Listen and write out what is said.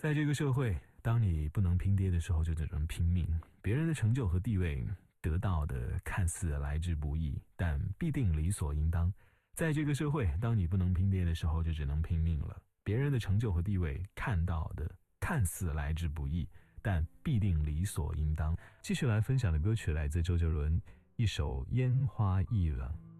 在这个社会，当你不能拼爹的时候，就只能拼命。别人的成就和地位得到的看似来之不易，但必定理所应当。在这个社会，当你不能拼爹的时候，就只能拼命了。别人的成就和地位看到的看似来之不易，但必定理所应当。继续来分享的歌曲来自周杰伦一首《烟花易冷》。